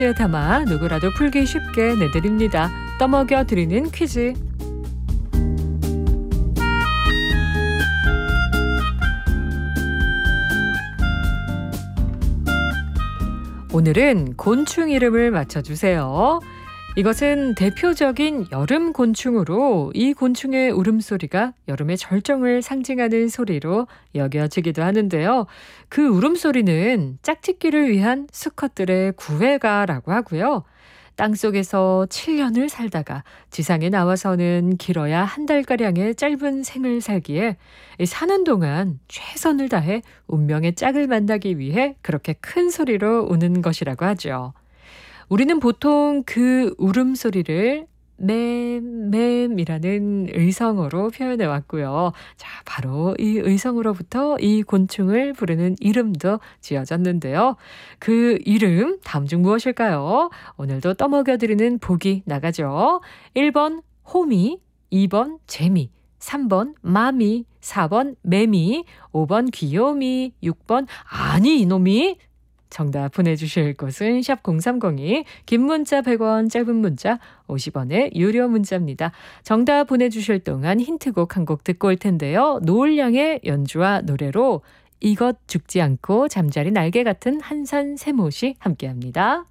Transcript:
에 담아 누구라도 풀기 쉽게 내드립니다. 떠먹여 드리는 퀴즈. 오늘은 곤충 이름을 맞춰주세요. 이것은 대표적인 여름 곤충으로 이 곤충의 울음소리가 여름의 절정을 상징하는 소리로 여겨지기도 하는데요. 그 울음소리는 짝짓기를 위한 수컷들의 구애가라고 하고요. 땅속에서 7년을 살다가 지상에 나와서는 길어야 한 달가량의 짧은 생을 살기에 사는 동안 최선을 다해 운명의 짝을 만나기 위해 그렇게 큰 소리로 우는 것이라고 하죠. 우리는 보통 그 울음소리를 맴이라는 의성어로 표현해 왔고요. 자, 바로 이 의성어로부터 이 곤충을 부르는 이름도 지어졌는데요. 그 이름 다음 중 무엇일까요? 오늘도 떠먹여드리는 보기 나가죠. 1번 호미, 2번 재미, 3번 마미, 4번 매미, 5번 귀요미, 6번 아니 이놈이. 정답 보내주실 곳은 샵 0302, 긴 문자 100원, 짧은 문자 50원의 유료 문자입니다. 정답 보내주실 동안 힌트곡 한 곡 듣고 올 텐데요. 노을양의 연주와 노래로 이것 죽지 않고 잠자리 날개 같은 한산 세못이 함께합니다.